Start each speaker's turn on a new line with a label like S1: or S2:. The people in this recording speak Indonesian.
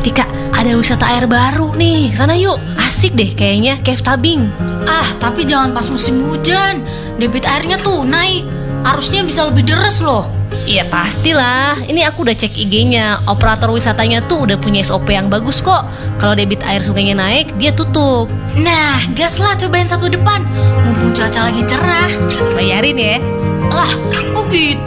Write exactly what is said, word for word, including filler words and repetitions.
S1: Tika, ada wisata air baru nih. Sana yuk. Asik deh kayaknya, cave tubing.
S2: Ah, tapi jangan pas musim hujan. Debit airnya tuh naik. Arusnya bisa lebih deras loh.
S1: Iya pastilah. Ini aku udah cek I G-nya. Operator wisatanya tuh udah punya S O P yang bagus kok. Kalau debit air sungainya naik, dia tutup.
S2: Nah, gas lah cobain Sabtu depan. Mumpung cuaca lagi cerah.
S1: Bayarin ya.
S2: Lah, kok gitu?